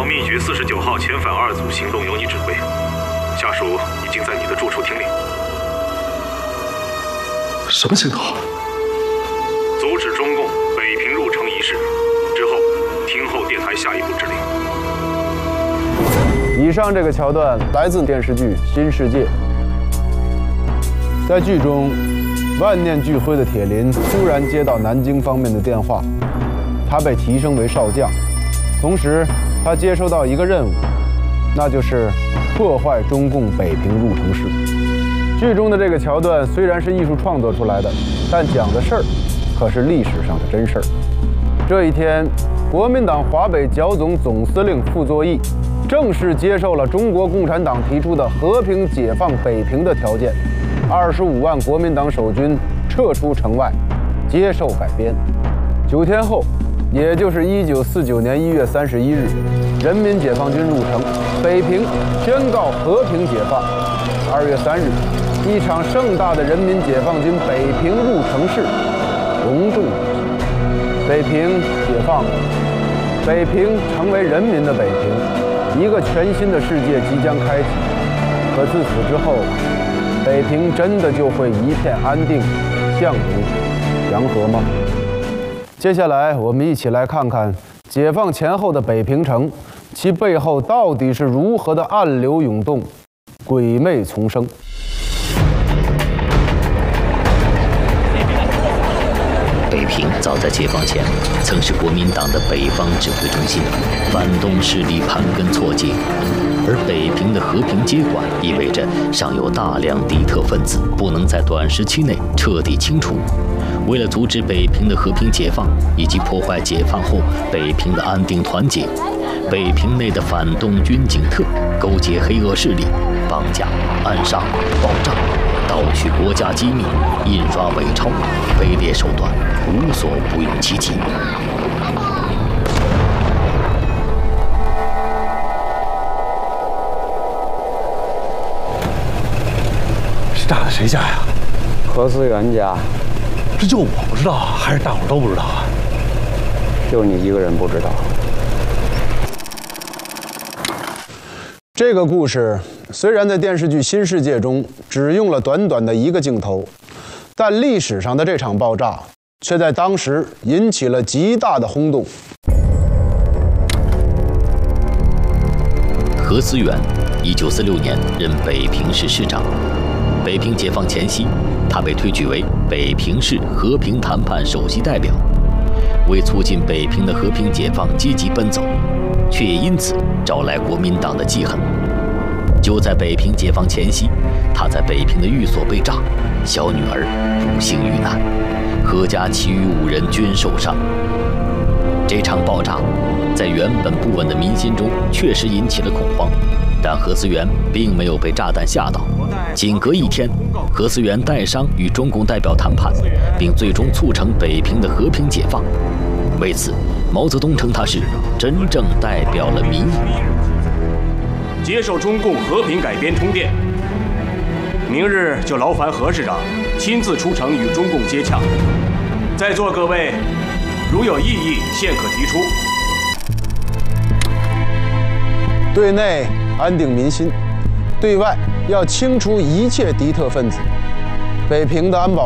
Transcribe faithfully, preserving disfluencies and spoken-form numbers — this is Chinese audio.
保密局四十九号遣返二组行动由你指挥，下属已经在你的住处听令。 什么信号？ 阻止中共北平入城一事，之后听候电台下一步指令。 以上这个桥段来自电视剧《新世界》。在剧中，万念俱灰的铁林突然接到南京方面的电话，他被提升为少将，同时他接收到一个任务，那就是破坏中共北平入城事。剧中的这个桥段虽然是艺术创作出来的，但讲的事儿可是历史上的真事儿。这一天，国民党华北剿总总司令傅作义正式接受了中国共产党提出的和平解放北平的条件，二十五万国民党守军撤出城外，接受改编。九天后，也就是一九四九年一月三十一日，人民解放军入城，北平宣告和平解放。二月三日，一场盛大的人民解放军北平入城式隆重举行。北平解放了，北平成为人民的北平，一个全新的世界即将开启。可自此之后，北平真的就会一片安定、向荣、祥和吗？接下来，我们一起来看看解放前后的北平城，其背后到底是如何的暗流涌动、鬼魅丛生。 北平早在解放前曾是国民党的北方指挥中心，反动势力盘根错节，而北平的和平接管意味着尚有大量敌特分子不能在短时期内彻底清除。为了阻止北平的和平解放以及破坏解放后北平的安定团结，北平内的反动军警特勾结黑恶势力，绑架、暗杀、爆炸、盗取国家机密、印刷伪钞，卑劣手段无所不用其极。 是炸的谁家呀？ 何思源家。 这就我不知道，还是大伙儿都不知道啊？ 就你一个人不知道。 这个故事虽然在电视剧《新世界》中只用了短短的一个镜头，但历史上的这场爆炸却在当时引起了极大的轰动。 何思源，一九四六年任北平市市长。北平解放前夕，他被推举为北平市和平谈判首席代表，为促进北平的和平解放积极奔走，却也因此招来国民党的记恨。就在北平解放前夕，他在北平的寓所被炸，小女儿不幸遇难，何家其余五人均受伤。这场爆炸在原本不稳的民心中确实引起了恐慌，但何思源并没有被炸弹吓到。仅隔一天，何思源带伤与中共代表谈判，并最终促成北平的和平解放。为此，毛泽东称他是真正代表了民意。 接受中共和平改编通电，明日就劳烦何市长亲自出城与中共接洽。在座各位，如有异议，现可提出。 对内安定民心，对外要清除一切敌特分子。北平的安保